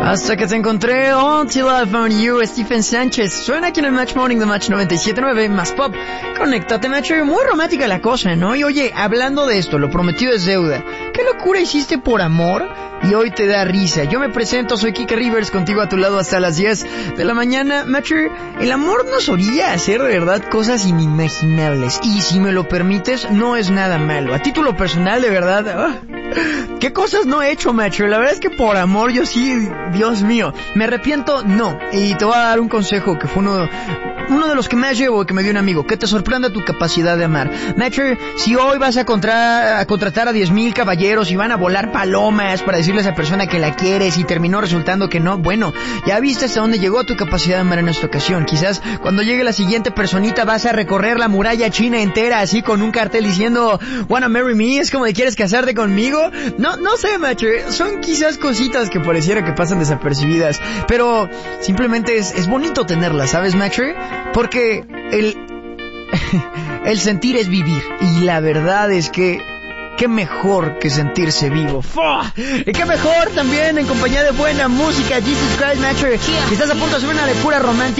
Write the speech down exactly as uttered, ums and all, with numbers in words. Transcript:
Hasta que te encontré, Until I Found You, Stephen Sánchez. Suena aquí en el Match Morning de Match noventa y siete punto nueve, más pop. Conéctate, Match. Muy romántica la cosa, ¿no? Y oye, hablando de esto, lo prometido es deuda. ¿Qué locura hiciste por amor? Y hoy te da risa. Yo me presento, soy Kike Rivers, contigo a tu lado hasta las diez de la mañana. Matcher, el amor nos orilla a hacer de verdad cosas inimaginables. Y si me lo permites, no es nada malo. A título personal, de verdad, oh, ¿qué cosas no he hecho, Matcher? La verdad es que por amor yo sí, Dios mío. ¿Me arrepiento? No. Y te voy a dar un consejo que fue uno... Uno de los que más llevo, que me dio un amigo, que te sorprenda tu capacidad de amar. Matcher, si hoy vas a, contra, a contratar a diez mil caballeros y van a volar palomas para decirle a esa persona que la quieres y terminó resultando que no, bueno, ya viste hasta dónde llegó tu capacidad de amar en esta ocasión. Quizás cuando llegue la siguiente personita vas a recorrer la muralla china entera así con un cartel diciendo "Wanna marry me", es como de "¿quieres casarte conmigo?". No, no sé, Matcher, son quizás cositas que pareciera que pasan desapercibidas, pero simplemente es, es bonito tenerlas, ¿sabes, Matcher? Porque el, el sentir es vivir. Y la verdad es que qué mejor que sentirse vivo. ¡Fua! Y qué mejor también en compañía de buena música. Jesus Christ, Matcher. Si estás a punto de hacer una lectura romántica,